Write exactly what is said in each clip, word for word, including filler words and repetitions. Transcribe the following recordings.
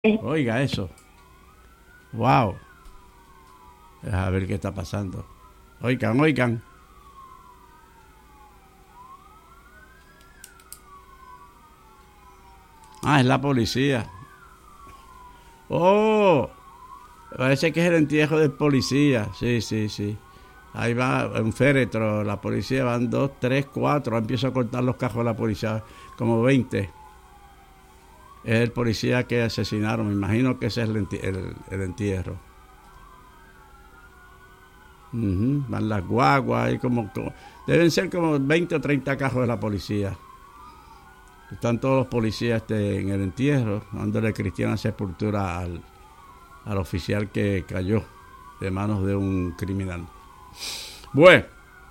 Oiga eso. Wow. A ver qué está pasando. Oigan, oigan. Ah, es la policía. Oh, parece que es el entierro del policía. Sí, sí, sí. Ahí va un féretro, la policía van dos, tres, cuatro. Empiezo a cortar los cajos de la policía, como veinte. Es el policía que asesinaron. Me imagino que ese es el, enti el, el entierro. Uh-huh. Van las guaguas, y como, como deben ser como veinte o treinta cajos de la policía. Están todos los policías este, en el entierro, dándole cristiana sepultura al, al oficial que cayó de manos de un criminal. Bueno,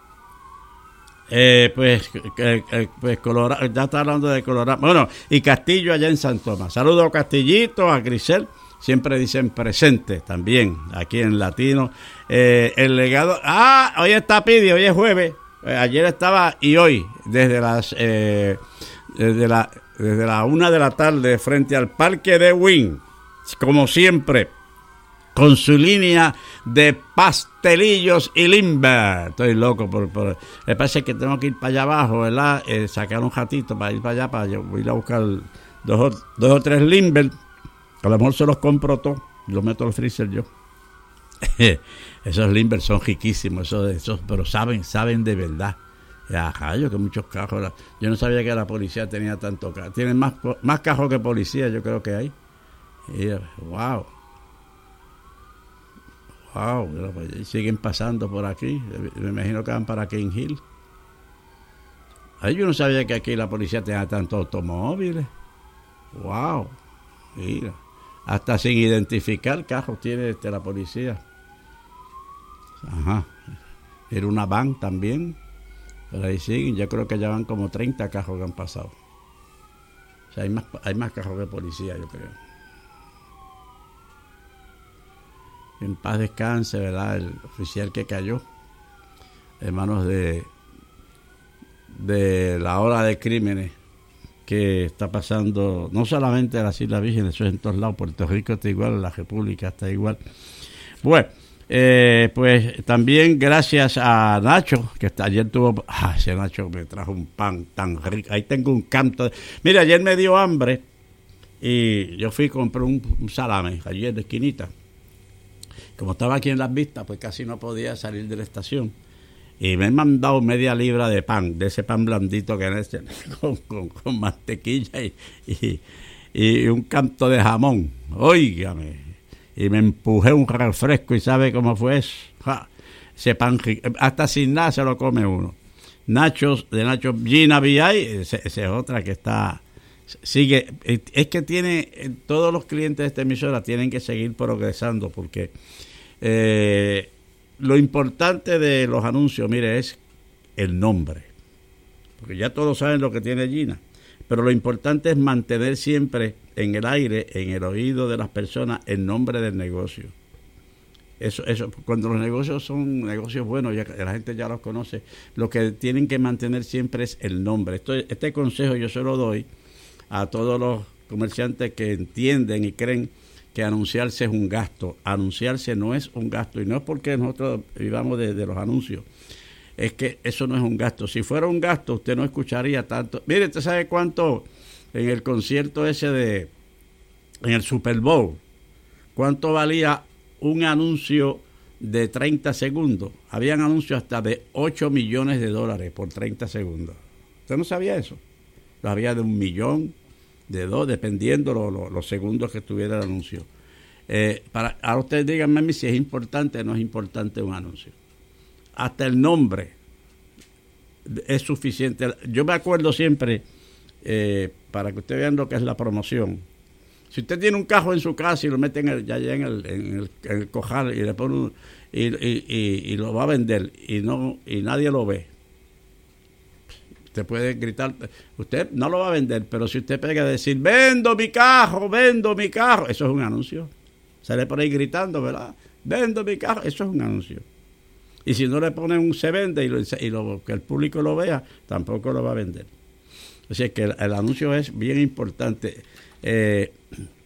eh, pues, eh, eh, pues Colorado, ya está hablando de Colorado. Bueno, y Castillo allá en San Tomás. Saludos a Castillito, a Grisel. Siempre dicen presente también, aquí en Latino. Eh, el legado... Ah, hoy está Pidi, hoy es jueves. Eh, ayer estaba y hoy, desde las... Eh, desde la desde la una de la tarde, frente al Parque de Wynn, como siempre, con su línea de pastelillos y limber. Estoy loco por... por me parece que tengo que ir para allá abajo, ¿verdad? Eh, sacar un ratito para ir para allá, para yo, voy a ir a buscar dos o, dos o tres limber. A lo mejor se los compro todos y los meto al freezer yo. Esos limber son riquísimos, esos, esos, pero saben, saben de verdad. Ajá, yo que muchos cajos. Yo no sabía que la policía tenía tanto cajo. Tienen más, más cajos que policía, yo creo que hay. Y, wow. Wow. Y siguen pasando por aquí. Me imagino que van para King Hill. Ay, yo no sabía que aquí la policía tenía tantos automóviles. Wow. Mira. Hasta sin identificar cajos tiene este, la policía. Ajá. Era una van también. Pero ahí siguen, yo creo que ya van como treinta cajos que han pasado. O sea, hay más, hay más cajos que policía, yo creo. En paz descanse, ¿verdad? El oficial que cayó en manos de, de la ola de crímenes que está pasando, no solamente en las Islas Vírgenes, eso es en todos lados. Puerto Rico está igual, la República está igual. Bueno. Eh, pues también gracias a Nacho, que está, ayer tuvo, ah, ese Nacho me trajo un pan tan rico, ahí tengo un canto, de, mira, ayer me dio hambre y yo fui y compré un, un salame, ayer de esquinita, como estaba aquí en Las Vistas, pues casi no podía salir de la estación, y me han mandado media libra de pan, de ese pan blandito que es con, con, con mantequilla y, y, y un canto de jamón, óigame. Y me empujé un refresco y ¿sabe cómo fue eso? ¡Ja! Ese pan, hasta sin nada se lo come uno. Nachos, de Nachos Gina V I, esa es otra que está, sigue, es que tiene, todos los clientes de esta emisora tienen que seguir progresando porque eh, lo importante de los anuncios, mire, es el nombre. Porque ya todos saben lo que tiene Gina. Pero lo importante es mantener siempre en el aire, en el oído de las personas, el nombre del negocio. Eso, eso, cuando los negocios son negocios buenos, ya la gente ya los conoce, lo que tienen que mantener siempre es el nombre. Esto, este consejo yo se lo doy a todos los comerciantes que entienden y creen que anunciarse es un gasto. Anunciarse no es un gasto, y no es porque nosotros vivamos de, de los anuncios. Es que eso no es un gasto. Si fuera un gasto, usted no escucharía tanto. Mire, ¿usted sabe cuánto en el concierto ese de, en el Super Bowl, cuánto valía un anuncio de treinta segundos? Habían anuncios hasta de ocho millones de dólares por treinta segundos. ¿Usted no sabía eso? Lo había de un millón, de dos, dependiendo lo, lo, los segundos que tuviera el anuncio. Eh, para, ahora ustedes díganme si es importante o no es importante un anuncio. Hasta el nombre es suficiente. Yo me acuerdo siempre, eh, para que ustedes vean lo que es la promoción. Si usted tiene un cajo en su casa y lo mete en el, ya en el, en el, en el cojal y le pone un, y, y, y, y lo va a vender y no y nadie lo ve, usted puede gritar, usted no lo va a vender, pero si usted pega a decir vendo mi carro, vendo mi carro, eso es un anuncio. Sale por ahí gritando, ¿verdad? Vendo mi carro, eso es un anuncio. Y si no le ponen un se vende y, lo, y lo, que el público lo vea, tampoco lo va a vender. Así que el, el anuncio es bien importante. Eh,